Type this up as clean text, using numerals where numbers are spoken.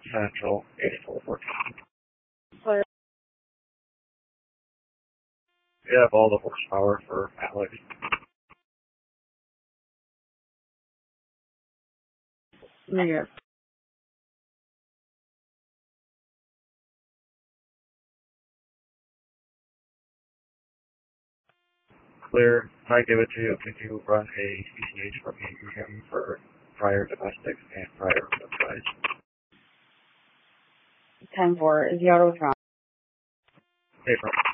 Central 8414. Clear. We have all the horsepower for Alex. Negative. Clear. If I give it to you, could you run a CCH from him for prior domestics and prior enterprise? 10-4. Is the auto withdrawn? Hey,